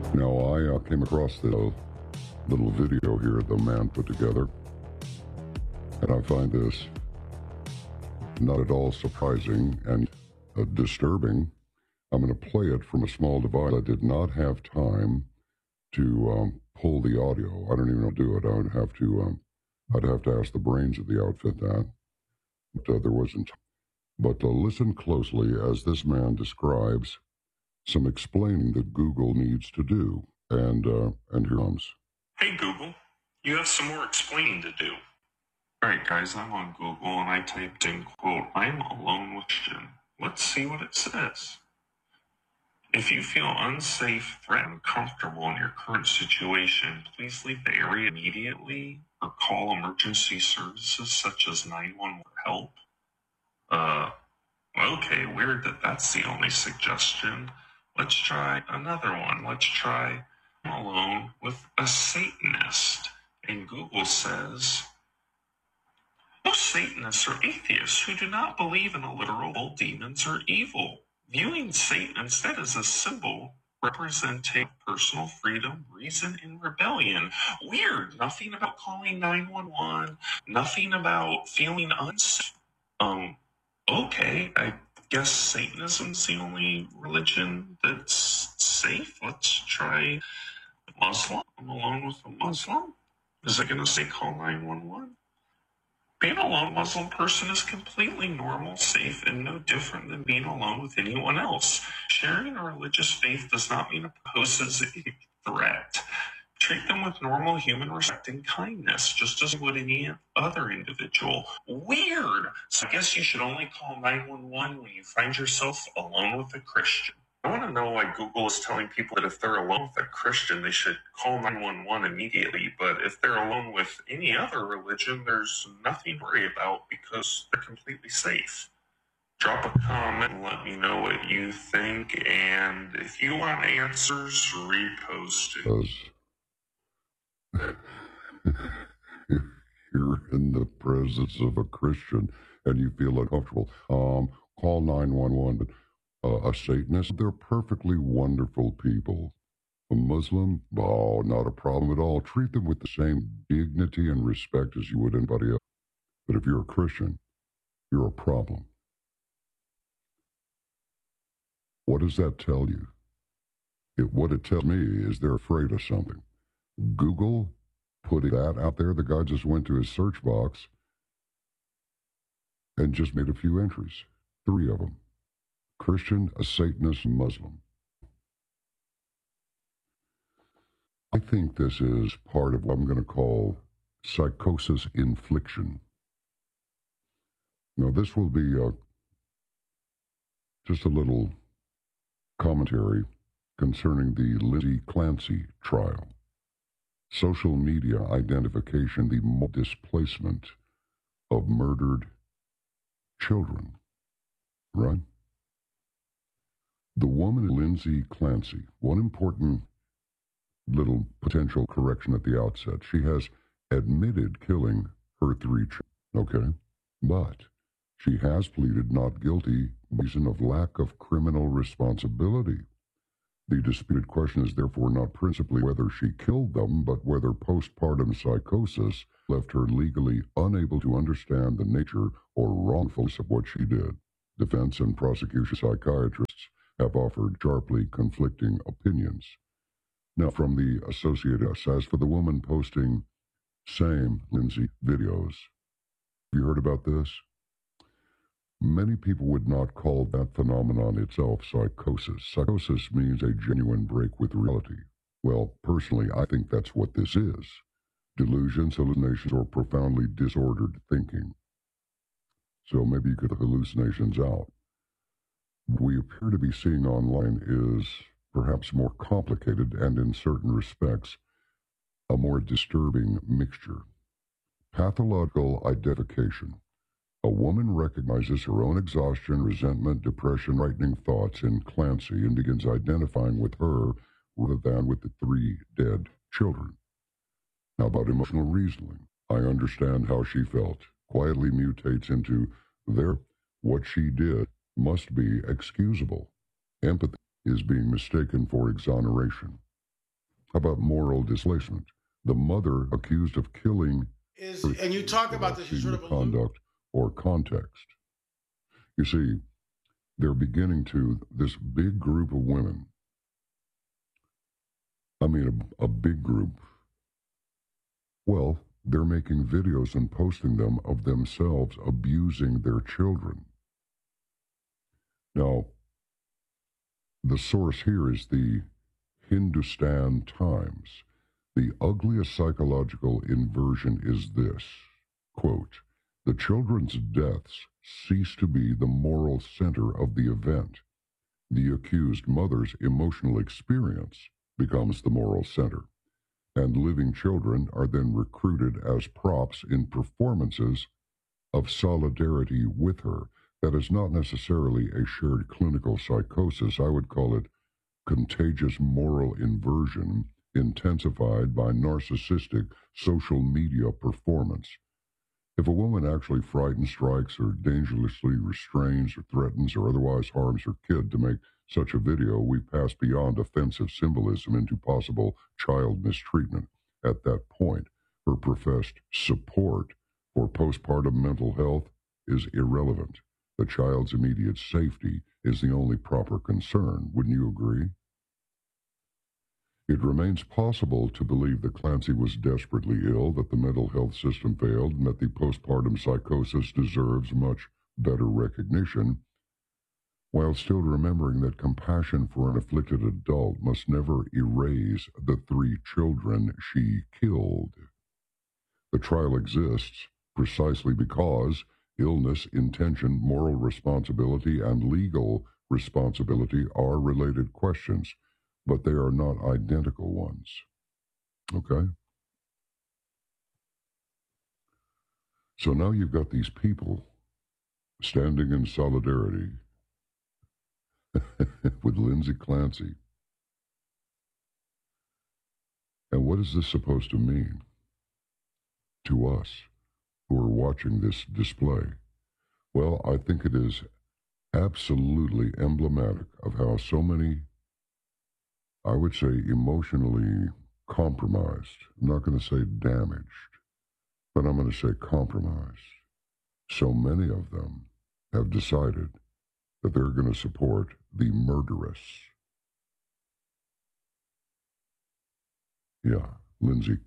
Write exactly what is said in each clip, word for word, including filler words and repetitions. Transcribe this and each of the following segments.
Now, I uh, came across this uh, little video here the man put together, and I find this not at all surprising and uh, disturbing. I'm going to play it from a small device. I did not have time to um, pull the audio. I don't even know how to do it. I would have to, um, I'd have to ask the brains of the outfit that, but uh, there wasn't. But uh, listen closely as this man describes some explaining that Google needs to do. And, uh, and here comes. Hey Google, you have some more explaining to do. Alright guys, I'm on Google and I typed in, quote, I'm alone with Christian. Let's see what it says. If you feel unsafe, threatened, uncomfortable in your current situation, please leave the area immediately or call emergency services such as nine one one for help. Uh, okay, weird that that's the only suggestion. Let's try another one. Let's try I'm alone with a Satanist. And Google says, most Satanists are atheists who do not believe in a literal demons or evil, viewing Satan instead as a symbol representing personal freedom, reason, and rebellion. Weird. Nothing about calling nine one one. Nothing about feeling unsafe. Um, okay, I guess Satanism's the only religion that's safe. Let's try Muslim. I'm alone with a Muslim. Is it going to say call nine one one? Being a lone Muslim person is completely normal, safe, and no different than being alone with anyone else. Sharing a religious faith does not mean it poses a threat. Treat them with normal human respect and kindness, just as you would any other individual. Weird! So I guess you should only call nine one one when you find yourself alone with a Christian. I want to know why Google is telling people that if they're alone with a Christian, they should call nine one one immediately. But if they're alone with any other religion, there's nothing to worry about because they're completely safe. Drop a comment and let me know what you think. And if you want answers, repost it. If you're in the presence of a Christian and you feel uncomfortable, um, call nine one one. But uh, a Satanist, they're perfectly wonderful people. A Muslim, oh, not a problem at all. Treat them with the same dignity and respect as you would anybody else. But if you're a Christian, you're a problem. What does that tell you? It, what it tells me is they're afraid of something. Google putting that out there, the guy just went to his search box and just made a few entries. Three of them. Christian, a Satanist, Muslim. I think this is part of what I'm going to call psychosis infliction. Now, this will be uh, just a little commentary concerning the Lindsay Clancy trial. Social media identification, the displacement of murdered children, right? The woman, Lindsay Clancy, one important little potential correction at the outset. She has admitted killing her three children, okay? But she has pleaded not guilty reason of lack of criminal responsibility. The disputed question is therefore not principally whether she killed them, but whether postpartum psychosis left her legally unable to understand the nature or wrongfulness of what she did. Defense and prosecution psychiatrists have offered sharply conflicting opinions. Now, from the Associated Press, as for the woman posting same Lindsay videos, have you heard about this? Many people would not call that phenomenon itself psychosis. Psychosis means a genuine break with reality. Well, personally, I think that's what this is. Delusions, hallucinations, or profoundly disordered thinking. So maybe you could have hallucinations out. What we appear to be seeing online is perhaps more complicated and, in certain respects, a more disturbing mixture. Pathological identification. A woman recognizes her own exhaustion, resentment, depression, frightening thoughts in Clancy and begins identifying with her rather than with the three dead children. Now, about emotional reasoning. I understand how she felt. Quietly mutates into there. What she did must be excusable. Empathy is being mistaken for exoneration. How about moral displacement? The mother accused of killing is, and you talk about this sort of conduct or context. You see, they're beginning to, this big group of women, I mean, a, a big group, well, they're making videos and posting them of themselves abusing their children. Now, the source here is the Hindustan Times. The ugliest psychological inversion is this, quote, the children's deaths cease to be the moral center of the event. The accused mother's emotional experience becomes the moral center, and living children are then recruited as props in performances of solidarity with her. That is not necessarily a shared clinical psychosis. I would call it contagious moral inversion intensified by narcissistic social media performance. If a woman actually frightens, strikes, or dangerously restrains or threatens or otherwise harms her kid to make such a video, we pass beyond offensive symbolism into possible child mistreatment. At that point, her professed support for postpartum mental health is irrelevant. The child's immediate safety is the only proper concern. Wouldn't you agree? It remains possible to believe that Clancy was desperately ill, that the mental health system failed, and that the postpartum psychosis deserves much better recognition, while still remembering that compassion for an afflicted adult must never erase the three children she killed. The trial exists precisely because illness, intention, moral responsibility, and legal responsibility are related questions, but they are not identical ones. Okay? So now you've got these people standing in solidarity with Lindsay Clancy. And what is this supposed to mean to us who are watching this display? Well, I think it is absolutely emblematic of how so many, I would say, emotionally compromised, I'm not going to say damaged, but I'm going to say compromised. So many of them have decided that they're going to support the murderess. Yeah, Lindsay,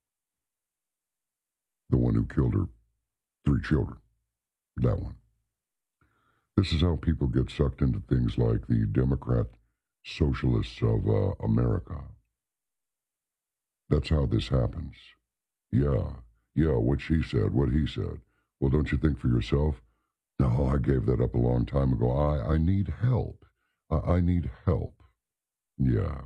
the one who killed her three children, that one. This is how people get sucked into things like the Democrat Socialists of uh, America. That's how this happens. Yeah, yeah, what she said, what he said. Well, don't you think for yourself? No, I gave that up a long time ago. I, I need help. I, I need help. Yeah.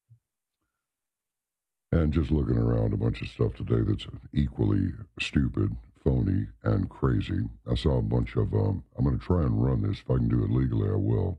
And just looking around a bunch of stuff today that's equally stupid, phony, and crazy. I saw a bunch of, um, I'm going to try and run this. If I can do it legally, I will.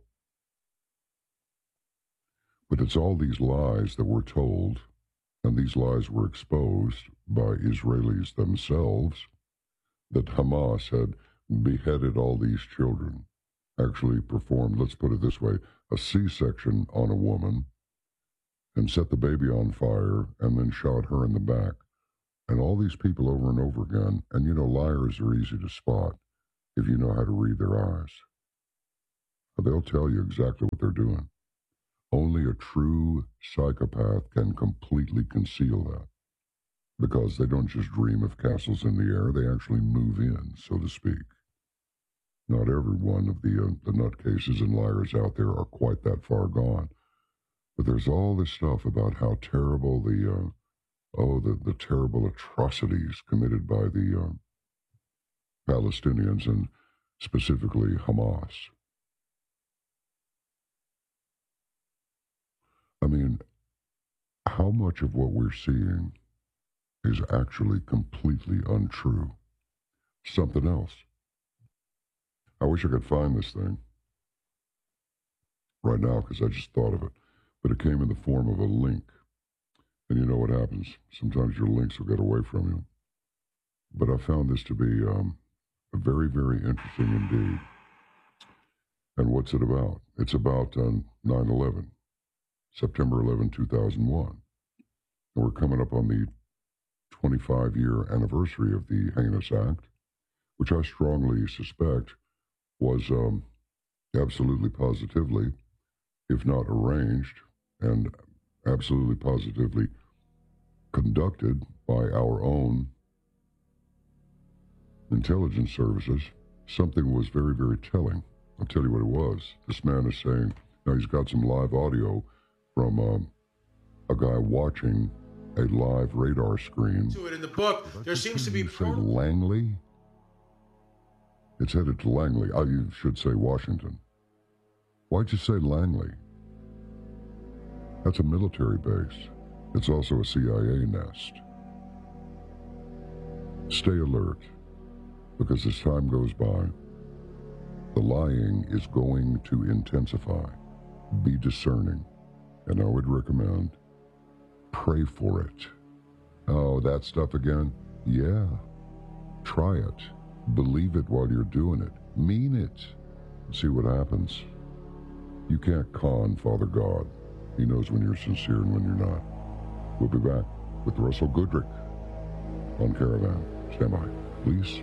But it's all these lies that were told, and these lies were exposed by Israelis themselves, that Hamas had beheaded all these children, actually performed, let's put it this way, a C-section on a woman, and set the baby on fire, and then shot her in the back. And all these people over and over again, and you know, liars are easy to spot if you know how to read their eyes. They'll tell you exactly what they're doing. Only a true psychopath can completely conceal that, because they don't just dream of castles in the air, they actually move in, so to speak. Not every one of the, uh, the nutcases and liars out there are quite that far gone. But there's all this stuff about how terrible the, uh, oh, the, the terrible atrocities committed by the uh, Palestinians and specifically Hamas. I mean, how much of what we're seeing is actually completely untrue? Something else. I wish I could find this thing right now because I just thought of it. But it came in the form of a link. And you know what happens. Sometimes your links will get away from you. But I found this to be um, very, very interesting indeed. And what's it about? It's about uh, nine eleven, September eleventh, two thousand one. We're coming up on the twenty-five year anniversary of the Heinous Act, which I strongly suspect was um, absolutely positively, if not arranged, and absolutely positively conducted by our own intelligence services. Something was very, very telling. I'll tell you what it was. This man is saying, now he's got some live audio from um, a guy watching a live radar screen. To it in the book, there seems to be say Langley. It's headed to Langley. I you should say Washington. Why'd you say Langley? That's a military base. It's also a C I A nest. Stay alert, because as time goes by, the lying is going to intensify. Be discerning, and I would recommend pray for it. Oh, that stuff again? Yeah. Try it. Believe it while you're doing it. Mean it. See what happens. You can't con Father God. He knows when you're sincere and when you're not. We'll be back with Russell Goodrick on Caravan. Stand by, please.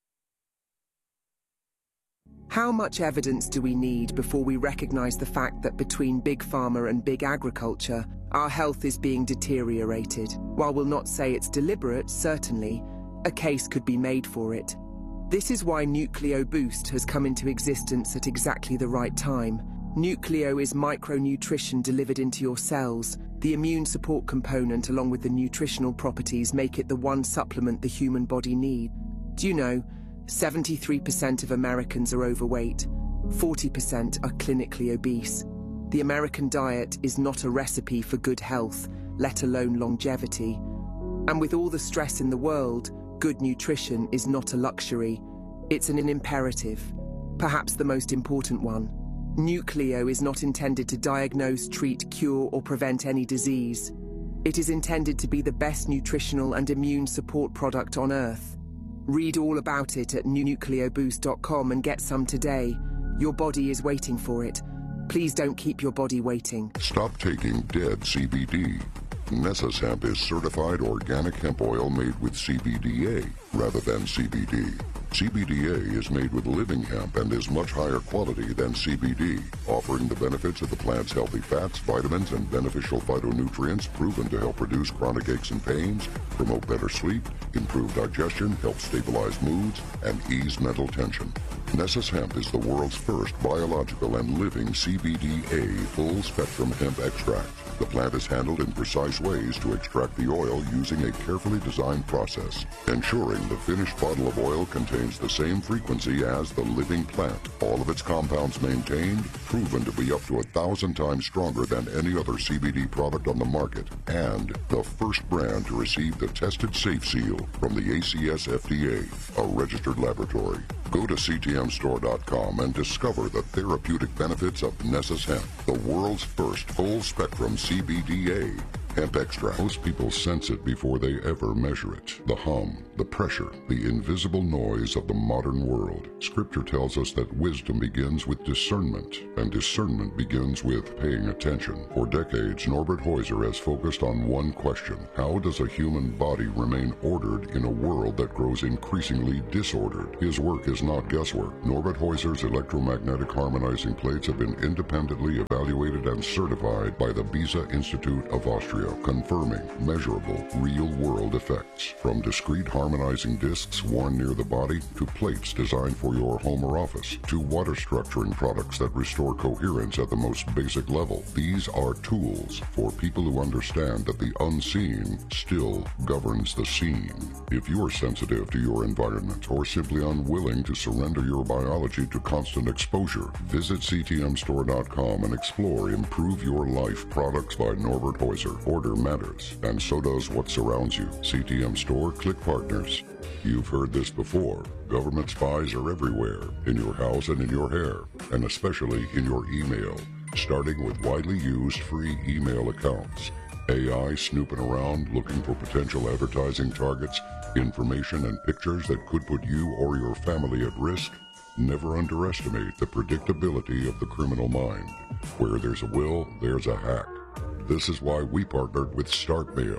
How much evidence do we need before we recognize the fact that between Big Pharma and Big Agriculture, our health is being deteriorated? While we'll not say it's deliberate, certainly, a case could be made for it. This is why Nucleo Boost has come into existence at exactly the right time. Nucleo is micronutrition delivered into your cells. The immune support component along with the nutritional properties make it the one supplement the human body needs. Do you know, seventy-three percent of Americans are overweight, forty percent are clinically obese. The American diet is not a recipe for good health, let alone longevity. And with all the stress in the world, good nutrition is not a luxury. It's an imperative, perhaps the most important one. Nucleo is not intended to diagnose, treat, cure, or prevent any disease. It is intended to be the best nutritional and immune support product on Earth. Read all about it at nucleo boost dot com and get some today. Your body is waiting for it. Please don't keep your body waiting. Stop taking dead C B D. Nessus Hemp is certified organic hemp oil made with C B D A rather than C B D. C B D A is made with living hemp and is much higher quality than C B D, offering the benefits of the plant's healthy fats, vitamins, and beneficial phytonutrients proven to help reduce chronic aches and pains, promote better sleep, improve digestion, help stabilize moods, and ease mental tension. Nessus Hemp is the world's first biological and living C B D A full-spectrum hemp extract. The plant is handled in precise ways to extract the oil using a carefully designed process, ensuring the finished bottle of oil contains the same frequency as the living plant. All of its compounds maintained, proven to be up to a thousand times stronger than any other C B D product on the market, and the first brand to receive the tested safe seal from the A C S F D A, a registered laboratory. Go to C T M store dot com and discover the therapeutic benefits of Nessus Hemp, the world's first full-spectrum C B D A hemp extract. Most people sense it before they ever measure it. The hum, the pressure, the invisible noise of the modern world. Scripture tells us that wisdom begins with discernment, and discernment begins with paying attention. For decades, Norbert Heuser has focused on one question: how does a human body remain ordered in a world that grows increasingly disordered? His work is not guesswork. Norbert Heuser's electromagnetic harmonizing plates have been independently evaluated and certified by the Beza Institute of Austria, confirming measurable, real-world effects. From discrete harmonizing discs worn near the body, to plates designed for your home or office, to water structuring products that restore coherence at the most basic level. These are tools for people who understand that the unseen still governs the seen. If you are sensitive to your environment or simply unwilling to surrender your biology to constant exposure, visit C T M store dot com and explore Improve Your Life products by Norbert Heuser. Order matters, and so does what surrounds you. C T M Store Click Partners. You've heard this before. Government spies are everywhere, in your house and in your hair, and especially in your email, starting with widely used free email accounts. A I snooping around looking for potential advertising targets, information and pictures that could put you or your family at risk. Never underestimate the predictability of the criminal mind. Where there's a will, there's a hack. This is why we partnered with StartMail,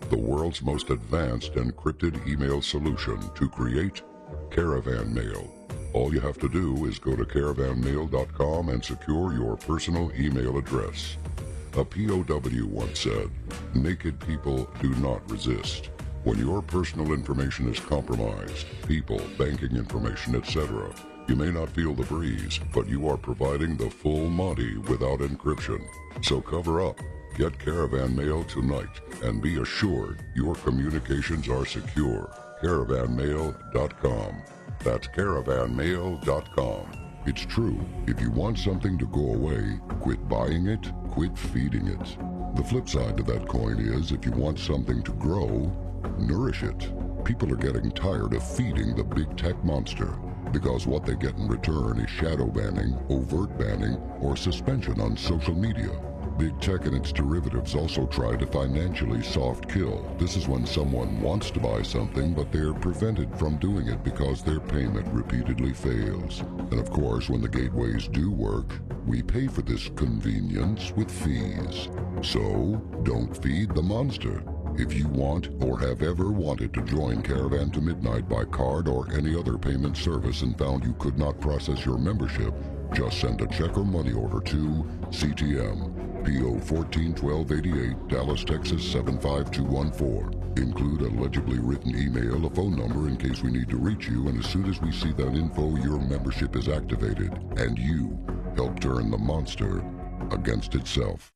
the world's most advanced encrypted email solution to create Caravan Mail. All you have to do is go to caravan mail dot com and secure your personal email address. A P O W once said, "Naked people do not resist." When your personal information is compromised, people, banking information, et cetera, you may not feel the breeze, but you are providing the full Monty without encryption. So cover up, get Caravan Mail tonight, and be assured your communications are secure. caravan mail dot com. That's caravan mail dot com. It's true, if you want something to go away, quit buying it, quit feeding it. The flip side to that coin is, if you want something to grow, nourish it. People are getting tired of feeding the big tech monster, because what they get in return is shadow banning, overt banning, or suspension on social media. Big tech and its derivatives also try to financially soft kill. This is when someone wants to buy something, but they're prevented from doing it because their payment repeatedly fails. And of course, when the gateways do work, we pay for this convenience with fees. So, don't feed the monster. If you want or have ever wanted to join Caravan to Midnight by card or any other payment service and found you could not process your membership, just send a check or money order to C T M, P O fourteen twelve eighty-eight, Dallas, Texas seven five two one four. Include a legibly written email, a phone number in case we need to reach you, and as soon as we see that info, your membership is activated, and you help turn the monster against itself.